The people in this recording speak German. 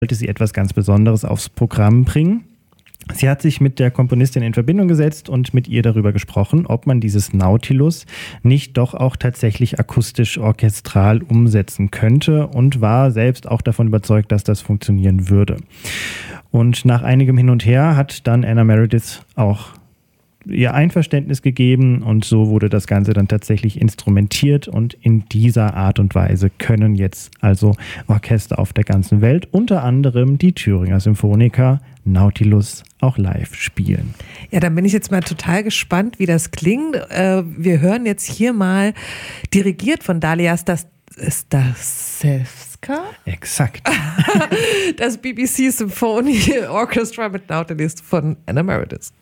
wollte sie etwas ganz Besonderes aufs Programm bringen. Sie hat sich mit der Komponistin in Verbindung gesetzt und mit ihr darüber gesprochen, ob man dieses Nautilus nicht doch auch tatsächlich akustisch orchestral umsetzen könnte und war selbst auch davon überzeugt, dass das funktionieren würde. Und nach einigem Hin und Her hat dann Anna Meredith auch ihr Einverständnis gegeben und so wurde das Ganze dann tatsächlich instrumentiert und in dieser Art und Weise können jetzt also Orchester auf der ganzen Welt, unter anderem die Thüringer Symphoniker, Nautilus auch live spielen. Ja, dann bin ich jetzt mal total gespannt, wie das klingt. Wir hören jetzt hier mal, dirigiert von Dalia Stasevska. Exakt. Das BBC Symphony Orchestra mit Nautilus von Anna Meredith.